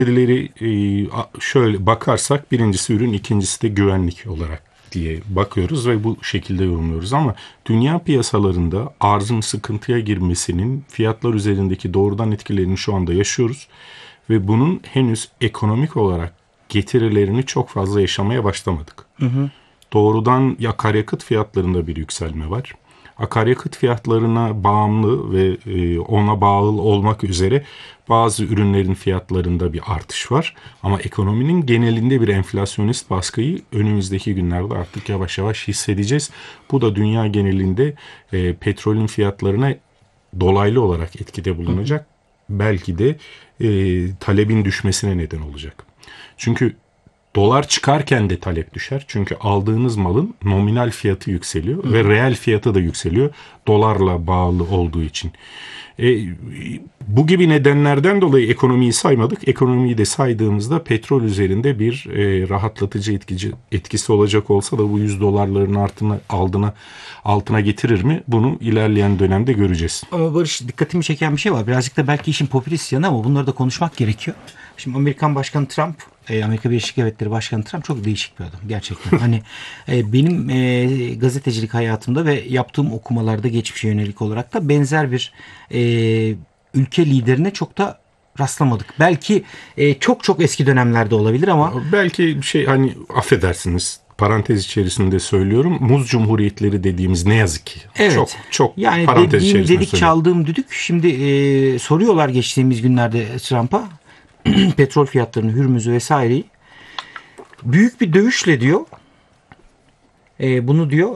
Birileri şöyle bakarsak birincisi ürün, ikincisi de güvenlik olarak diye bakıyoruz ve bu şekilde yorumluyoruz. Ama dünya piyasalarında arzın sıkıntıya girmesinin fiyatlar üzerindeki doğrudan etkilerini şu anda yaşıyoruz. Ve bunun henüz ekonomik olarak getirilerini çok fazla yaşamaya başlamadık. Doğrudan akaryakıt fiyatlarında bir yükselme var. Akaryakıt fiyatlarına bağımlı ve ona bağlı olmak üzere bazı ürünlerin fiyatlarında bir artış var. Ama ekonominin genelinde bir enflasyonist baskıyı önümüzdeki günlerde artık yavaş yavaş hissedeceğiz. Bu da dünya genelinde petrolün fiyatlarına dolaylı olarak etkide bulunacak. Belki de talebin düşmesine neden olacak. Çünkü dolar çıkarken de talep düşer. Çünkü aldığınız malın nominal fiyatı yükseliyor ve reel fiyatı da yükseliyor. Dolarla bağlı olduğu için. Bu gibi nedenlerden dolayı ekonomiyi saymadık. Ekonomiyi de saydığımızda petrol üzerinde bir rahatlatıcı etkisi olacak olsa da bu 100 dolarların altına getirir mi? Bunu ilerleyen dönemde göreceğiz. Ama Barış, dikkatimi çeken bir şey var. Birazcık da belki işin popülist yanı ama bunları da konuşmak gerekiyor. Şimdi Amerikan Başkanı Trump, Amerika Birleşik Devletleri Başkanı Trump çok değişik bir adam gerçekten. Hani benim gazetecilik hayatımda ve yaptığım okumalarda geçmişe yönelik olarak da benzer bir ülke liderine çok da rastlamadık. Belki çok çok eski dönemlerde olabilir ama belki hani affedersiniz, parantez içerisinde söylüyorum. Muz cumhuriyetleri dediğimiz ne yazık ki. Evet. Çok yani parantez içerisinde dedik söylüyorum. çaldığım düdük. Şimdi soruyorlar geçtiğimiz günlerde Trump'a petrol fiyatlarını, Hürmüz'ü vesaireyi. Büyük bir dövüşle diyor. Bunu diyor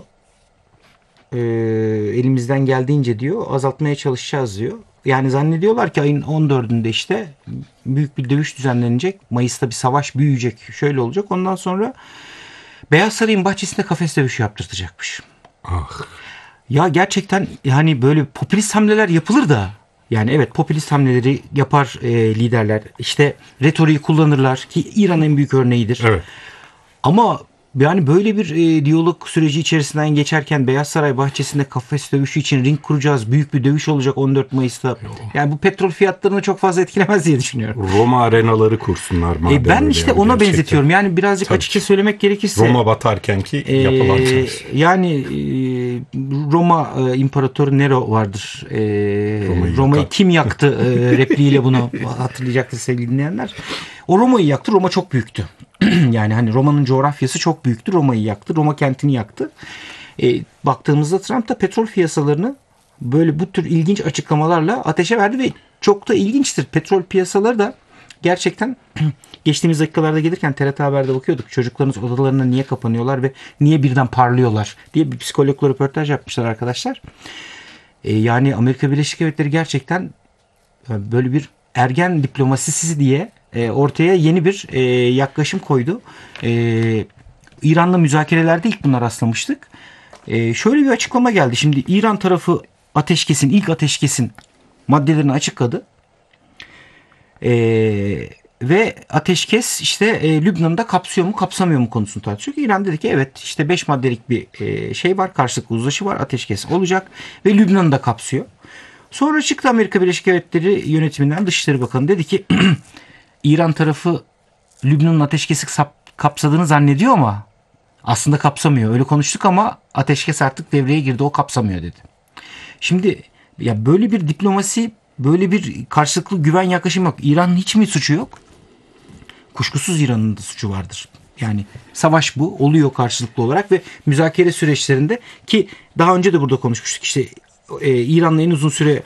elimizden geldiğince diyor azaltmaya çalışacağız diyor. Yani zannediyorlar ki ayın 14'ünde işte büyük bir dövüş düzenlenecek. Mayıs'ta bir savaş büyüyecek. Şöyle olacak. Ondan sonra Beyaz Saray'ın bahçesinde kafes dövüşü yaptırtacakmış. Ah. Ya gerçekten yani böyle popülist hamleler yapılır da. Yani evet, popülist hamleleri yapar liderler. İşte retoriği kullanırlar ki İran en büyük örneğidir. Evet. Ama yani böyle bir diyalog süreci içerisinden geçerken Beyaz Saray bahçesinde kafes dövüşü için ring kuracağız. Büyük bir dövüş olacak 14 Mayıs'ta. Yani bu petrol fiyatlarını çok fazla etkilemez diye düşünüyorum. Roma arenaları kursunlar madem. Ben işte yani ona gerçekten benzetiyorum. Yani birazcık Tabii açıkça ki. söylemek gerekirse. Roma batarken ki yapılan söz. Yani Roma İmparatoru Nero vardır. Roma'yı kim yaktı repliğiyle bunu hatırlayacaktır sevgili dinleyenler. O Roma'yı yaktı. Roma çok büyüktü. Yani hani Roma'nın coğrafyası çok büyüktü. Roma'yı yaktı. Roma kentini yaktı. Baktığımızda Trump da petrol piyasalarını böyle bu tür ilginç açıklamalarla ateşe verdi ve çok da ilginçtir. Petrol piyasaları da gerçekten geçtiğimiz dakikalarda gelirken TRT Haber'de bakıyorduk. Çocuklarınız odalarına niye kapanıyorlar ve niye birden parlıyorlar diye bir psikologla röportaj yapmışlar arkadaşlar. Yani Amerika Birleşik Devletleri gerçekten böyle bir ergen diplomasisi diye ortaya yeni bir yaklaşım koydu. İran'la müzakerelerde ilk buna rastlamıştık. Şöyle bir açıklama geldi. Şimdi İran tarafı ilk ateşkesin maddelerini açıkladı. Ve ateşkes işte Lübnan'da kapsıyor mu kapsamıyor mu konusunu tartışıyor. İran dedi ki evet, işte 5 maddelik bir şey var, karşılıklı uzlaşı var, ateşkes olacak ve Lübnan'ı da kapsıyor. Sonra çıktı Amerika Birleşik Devletleri yönetiminden Dışişleri Bakanı dedi ki İran tarafı Lübnan'ın ateşkesi kapsadığını zannediyor ama aslında kapsamıyor. Öyle konuştuk ama ateşkes artık devreye girdi, o kapsamıyor dedi. Şimdi ya böyle bir diplomasi, böyle bir karşılıklı güven yaklaşımı yok. İran'ın hiç mi suçu yok? Kuşkusuz İran'ın da suçu vardır. Yani savaş bu oluyor karşılıklı olarak ve müzakere süreçlerinde, ki daha önce de burada konuşmuştuk, işte İran'la en uzun süre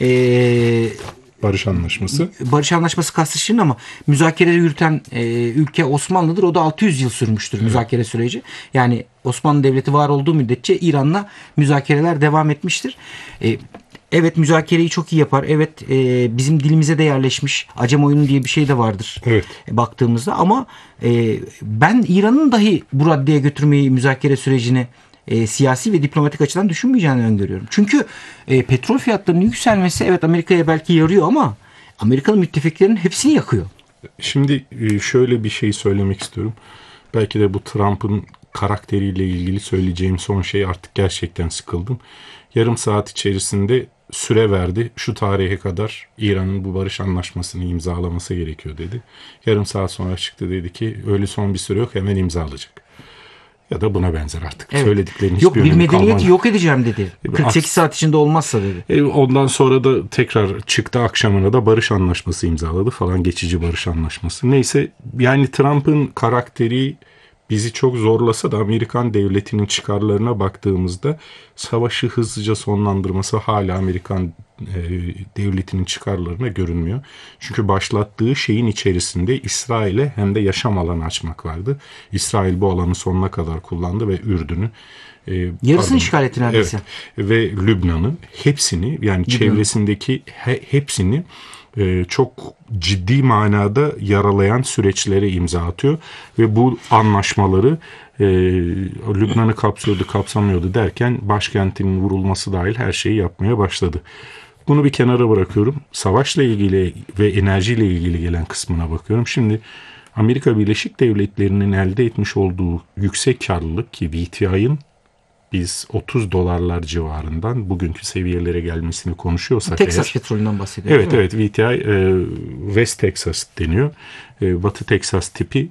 Barış Anlaşması kastışırın ama müzakereleri yürüten ülke Osmanlı'dır. O da 600 yıl sürmüştür müzakere süreci. Yani Osmanlı Devleti var olduğu müddetçe İran'la müzakereler devam etmiştir. Evet, müzakereyi çok iyi yapar. Evet, bizim dilimize de yerleşmiş. Acem oyunu diye bir şey de vardır. Evet. Baktığımızda ama ben İran'ın dahi bu raddeye götürmeyi, müzakere sürecini siyasi ve diplomatik açıdan düşünmeyeceğini öngörüyorum. Çünkü petrol fiyatlarının yükselmesi evet Amerika'ya belki yarıyor ama Amerika'nın müttefiklerinin hepsini yakıyor. Şimdi şöyle bir şey söylemek istiyorum. Belki de bu Trump'ın karakteriyle ilgili söyleyeceğim son şey, artık gerçekten sıkıldım. Yarım saat içerisinde süre verdi. Şu tarihe kadar İran'ın bu barış anlaşmasını imzalaması gerekiyor dedi. Yarım saat sonra çıktı, dedi ki öyle son bir süre yok, hemen imzalayacak. Ya da buna benzer artık. Evet. Söylediklerinin Yok, hiçbir bir önemi medeniyeti kalmadı. yok edeceğim dedi. 48 saat içinde olmazsa dedi. Ondan sonra da tekrar çıktı, akşamına da barış anlaşması imzaladı falan, geçici barış anlaşması. Neyse, yani Trump'ın karakteri bizi çok zorlasa da Amerikan devletinin çıkarlarına baktığımızda savaşı hızlıca sonlandırması hala Amerikan devletinin çıkarlarına görünmüyor. Çünkü başlattığı şeyin içerisinde İsrail'e hem de yaşam alanı açmak vardı. İsrail bu alanı sonuna kadar kullandı ve Ürdün'ü, yarısını işgal etti neredeyse. Evet, ve Lübnan'ı, hepsini, yani çevresindeki hepsini çok ciddi manada yaralayan süreçlere imza atıyor ve bu anlaşmaları Lübnan'ı kapsıyordu, kapsamıyordu derken başkentinin vurulması dahil her şeyi yapmaya başladı. Bunu bir kenara bırakıyorum. Savaşla ilgili ve enerjiyle ilgili gelen kısmına bakıyorum. Şimdi Amerika Birleşik Devletleri'nin elde etmiş olduğu yüksek karlılık, ki VTI'ın biz $30 civarından bugünkü seviyelere gelmesini konuşuyorsak Texas petrolünden bahsediyoruz. Evet, VTI West Texas deniyor. Batı Texas tipi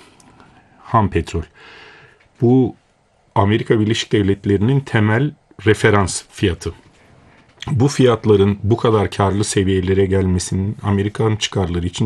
ham petrol. Bu Amerika Birleşik Devletleri'nin temel referans fiyatı. Bu fiyatların bu kadar karlı seviyelere gelmesinin Amerikan çıkarları için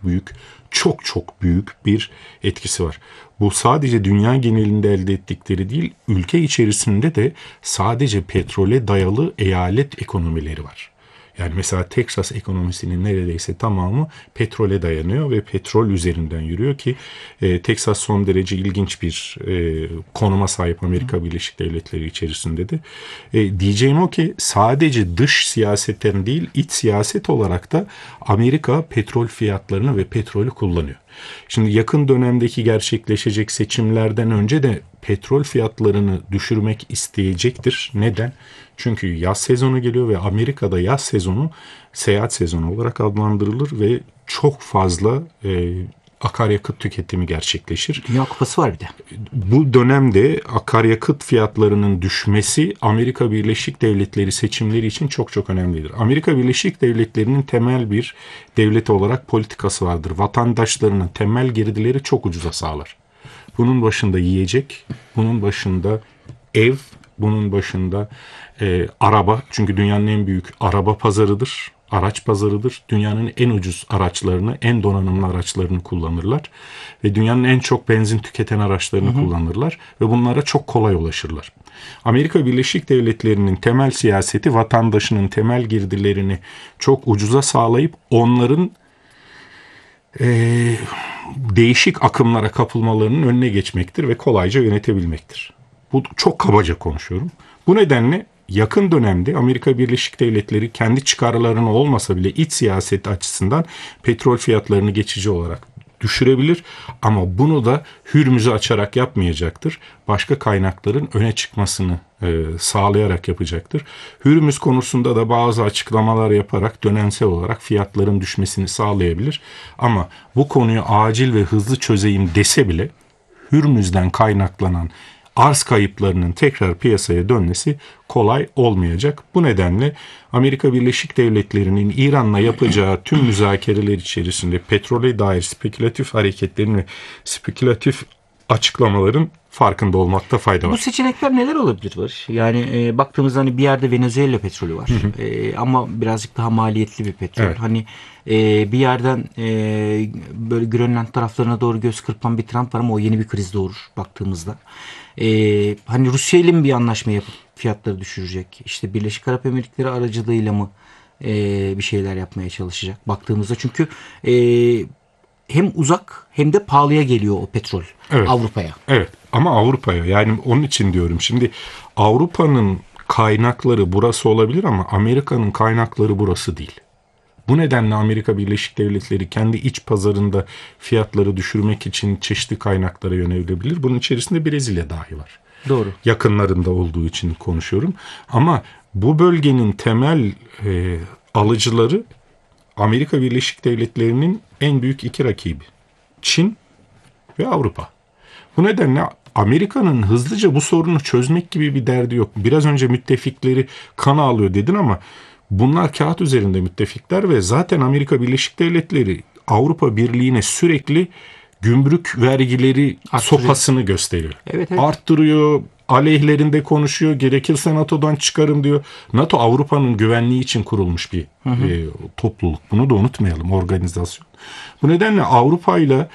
çok büyük bir etkisi var. Bu sadece dünya genelinde elde ettikleri değil, ülke içerisinde de sadece petrole dayalı eyalet ekonomileri var. Yani mesela Texas ekonomisinin neredeyse tamamı petrole dayanıyor ve petrol üzerinden yürüyor ki Texas son derece ilginç bir konuma sahip Amerika Birleşik Devletleri içerisinde de. Diyeceğim o ki sadece dış siyasetten değil, iç siyaset olarak da Amerika petrol fiyatlarını ve petrolü kullanıyor. Şimdi yakın dönemdeki gerçekleşecek seçimlerden önce de petrol fiyatlarını düşürmek isteyecektir. Neden? Çünkü yaz sezonu geliyor ve Amerika'da yaz sezonu seyahat sezonu olarak adlandırılır ve çok fazla akaryakıt tüketimi gerçekleşir. Dünya Kupası var bir de. Bu dönemde akaryakıt fiyatlarının düşmesi Amerika Birleşik Devletleri seçimleri için çok önemlidir. Amerika Birleşik Devletleri'nin temel bir devlet olarak politikası vardır. Vatandaşlarının temel girdileri çok ucuza sağlar. Bunun başında yiyecek, bunun başında ev, bunun başında araba. Çünkü dünyanın en büyük araba pazarıdır, araç pazarıdır. Dünyanın en ucuz araçlarını, en donanımlı araçlarını kullanırlar. Ve dünyanın en çok benzin tüketen araçlarını kullanırlar. Ve bunlara çok kolay ulaşırlar. Amerika Birleşik Devletleri'nin temel siyaseti vatandaşının temel girdilerini çok ucuza sağlayıp onların değişik akımlara kapılmalarının önüne geçmektir ve kolayca yönetebilmektir. Bu çok kabaca konuşuyorum. Bu nedenle yakın dönemde Amerika Birleşik Devletleri kendi çıkarlarına olmasa bile iç siyaset açısından petrol fiyatlarını geçici olarak düşürebilir. Ama bunu da Hürmüz'ü açarak yapmayacaktır. Başka kaynakların öne çıkmasını sağlayarak yapacaktır. Hürmüz konusunda da bazı açıklamalar yaparak dönemsel olarak fiyatların düşmesini sağlayabilir. Ama bu konuyu acil ve hızlı çözeyim dese bile Hürmüz'den kaynaklanan arz kayıplarının tekrar piyasaya dönmesi kolay olmayacak. Bu nedenle Amerika Birleşik Devletleri'nin İran'la yapacağı tüm müzakereler içerisinde petrole dair spekülatif hareketlerin ve spekülatif açıklamaların farkında olmakta fayda var. Bu seçenekler neler olabilir Barış? Yani baktığımızda hani bir yerde Venezuela petrolü var. Ama birazcık daha maliyetli bir petrol. Evet. Hani bir yerden böyle Grönland taraflarına doğru göz kırpan bir Trump var ama o yeni bir kriz doğurur baktığımızda. Hani Rusya ile mi bir anlaşma yapıp fiyatları düşürecek? İşte Birleşik Arap Emirlikleri aracılığıyla mı bir şeyler yapmaya çalışacak? Baktığımızda çünkü hem uzak hem de pahalıya geliyor o petrol Avrupa'ya. Evet, ama Avrupa'ya, yani onun için diyorum. Şimdi Avrupa'nın kaynakları burası olabilir ama Amerika'nın kaynakları burası değil. Bu nedenle Amerika Birleşik Devletleri kendi iç pazarında fiyatları düşürmek için çeşitli kaynaklara yönelebilir. Bunun içerisinde Brezilya dahi var. Doğru. Yakınlarında olduğu için konuşuyorum. Ama bu bölgenin temel alıcıları Amerika Birleşik Devletleri'nin en büyük iki rakibi. Çin ve Avrupa. Bu nedenle Amerika'nın hızlıca bu sorunu çözmek gibi bir derdi yok. Biraz önce müttefikleri kana alıyor dedin ama Bunlar kağıt üzerinde müttefikler ve zaten Amerika Birleşik Devletleri Avrupa Birliği'ne sürekli gümrük vergileri sopasını gösteriyor. Evet. Arttırıyor, aleyhlerinde konuşuyor, gerekirse NATO'dan çıkarım diyor. NATO Avrupa'nın güvenliği için kurulmuş bir topluluk. Bunu da unutmayalım, organizasyon. Bu nedenle Avrupa ile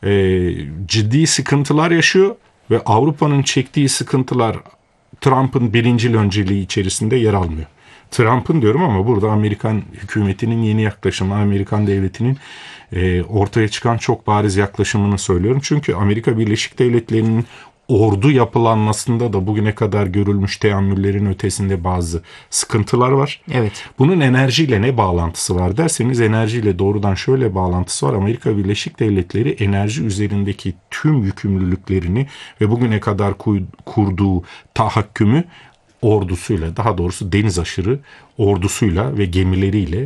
ciddi sıkıntılar yaşıyor ve Avrupa'nın çektiği sıkıntılar Trump'ın birincil önceliği içerisinde yer almıyor. Trump'ın diyorum ama burada Amerikan hükümetinin yeni yaklaşımı, Amerikan devletinin ortaya çıkan çok bariz yaklaşımını söylüyorum. Çünkü Amerika Birleşik Devletleri'nin ordu yapılanmasında da bugüne kadar görülmüş teamüllerin ötesinde bazı sıkıntılar var. Evet. Bunun enerjiyle ne bağlantısı var derseniz, enerjiyle doğrudan şöyle bağlantısı var. Amerika Birleşik Devletleri enerji üzerindeki tüm yükümlülüklerini ve bugüne kadar kurduğu tahakkümü ordusuyla, daha doğrusu deniz aşırı ordusuyla ve gemileriyle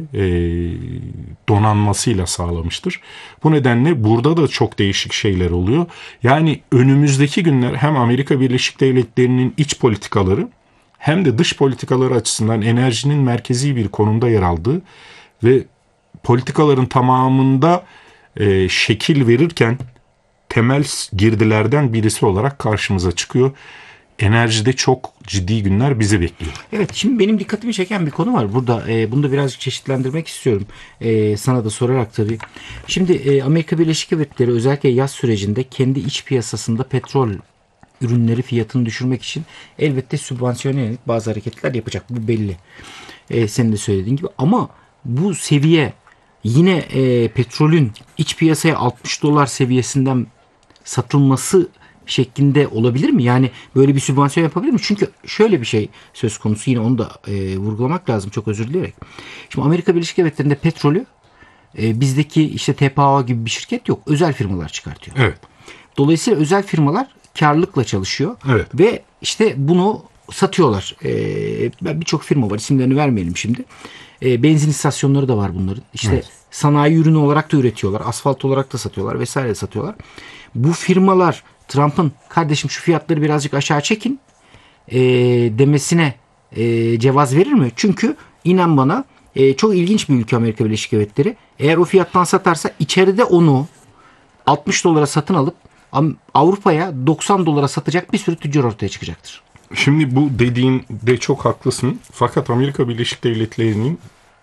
donanmasıyla sağlamıştır. Bu nedenle burada da çok değişik şeyler oluyor. Yani önümüzdeki günler hem Amerika Birleşik Devletleri'nin iç politikaları hem de dış politikaları açısından enerjinin merkezi bir konumda yer aldığı ve politikaların tamamında şekil verirken temel girdilerden birisi olarak karşımıza çıkıyor. Enerjide çok ciddi günler bizi bekliyor. Evet, şimdi benim dikkatimi çeken bir konu var burada. Bunu da birazcık çeşitlendirmek istiyorum. Sana da sorarak tabii. Şimdi Amerika Birleşik Devletleri özellikle yaz sürecinde kendi iç piyasasında petrol ürünleri fiyatını düşürmek için elbette sübvansiyona yönelik bazı hareketler yapacak. Bu belli. Senin de söylediğin gibi. Ama bu seviye yine petrolün iç piyasaya $60 seviyesinden satılması şeklinde olabilir mi? Yani böyle bir sübvansiyon yapabilir mi? Çünkü şöyle bir şey söz konusu, yine onu da vurgulamak lazım, çok özür dileyerek. Şimdi Amerika Birleşik Devletleri'nde petrolü bizdeki işte TPA gibi bir şirket yok. Özel firmalar çıkartıyor. Evet. Dolayısıyla özel firmalar karlılıkla çalışıyor. Evet. Ve işte bunu satıyorlar. Birçok firma var, isimlerini vermeyelim şimdi. Benzin istasyonları da var bunların. İşte evet, sanayi ürünü olarak da üretiyorlar. Asfalt olarak da satıyorlar vesaire satıyorlar. Bu firmalar Trump'ın kardeşim şu fiyatları birazcık aşağı çekin demesine cevaz verir mi? Çünkü inan bana çok ilginç bir ülke Amerika Birleşik Devletleri. Eğer o fiyattan satarsa içeride onu $60 satın alıp Avrupa'ya $90 satacak bir sürü tüccar ortaya çıkacaktır. Şimdi bu dediğinde çok haklısın. Fakat Amerika Birleşik Devletleri'nin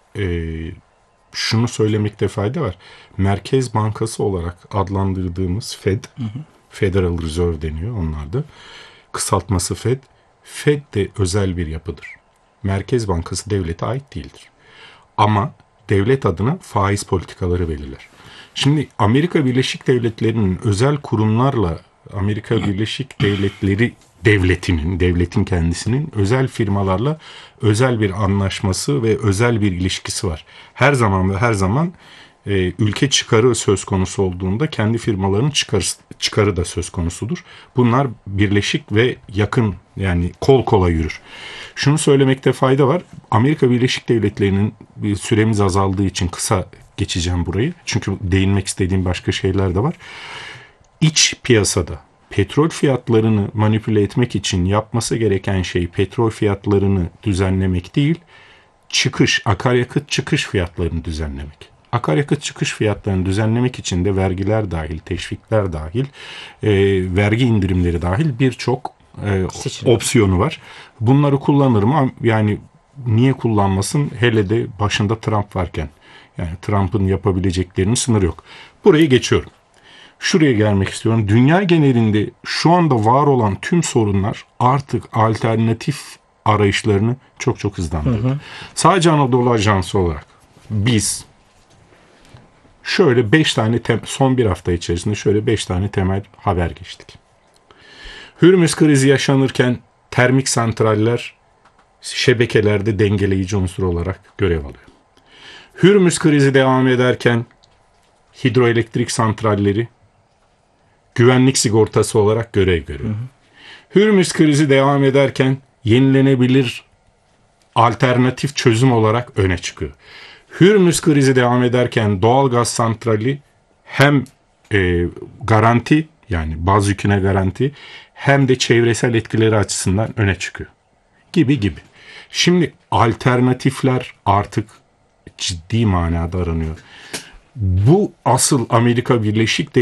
şunu söylemekte fayda var. Merkez Bankası olarak adlandırdığımız Fed, Federal Reserve deniyor onlarda. Kısaltması Fed. Fed de özel bir yapıdır. Merkez Bankası devlete ait değildir. Ama devlet adına faiz politikaları belirler. Şimdi Amerika Birleşik Devletleri'nin özel kurumlarla Amerika Birleşik Devletleri devletin kendisinin özel firmalarla özel bir anlaşması ve özel bir ilişkisi var. Her zaman ve her zaman ülke çıkarı söz konusu olduğunda kendi firmalarının çıkarı da söz konusudur. Bunlar birleşik ve yakın, yani kol kola yürür. Şunu söylemekte fayda var. Amerika Birleşik Devletleri'nin, süremiz azaldığı için kısa geçeceğim burayı. Çünkü değinmek istediğim başka şeyler de var. İç piyasada petrol fiyatlarını manipüle etmek için yapması gereken şey petrol fiyatlarını düzenlemek değil, akaryakıt çıkış fiyatlarını düzenlemek. Akaryakıt çıkış fiyatlarını düzenlemek için de vergiler dahil, teşvikler dahil, vergi indirimleri dahil birçok opsiyonu var. Bunları kullanır mı? Yani niye kullanmasın? Hele de başında Trump varken. Yani Trump'ın yapabileceklerinin sınırı yok. Burayı geçiyorum. Şuraya gelmek istiyorum. Dünya genelinde şu anda var olan tüm sorunlar artık alternatif arayışlarını çok çok hızlandırdı. Sadece Anadolu Ajansı olarak biz şöyle 5 tane son bir hafta içerisinde şöyle 5 tane temel haber geçtik. Hürmüz krizi yaşanırken termik santraller şebekelerde dengeleyici unsur olarak görev alıyor. Hürmüz krizi devam ederken hidroelektrik santralleri güvenlik sigortası olarak görev görüyor. Hürmüz krizi devam ederken yenilenebilir alternatif çözüm olarak öne çıkıyor. Hürmüz krizi devam ederken doğal gaz santrali hem garanti, yani baz yüküne garanti, hem de çevresel etkileri açısından öne çıkıyor. Gibi. Şimdi alternatifler artık ciddi manada aranıyor. Bu asıl Amerika Birleşik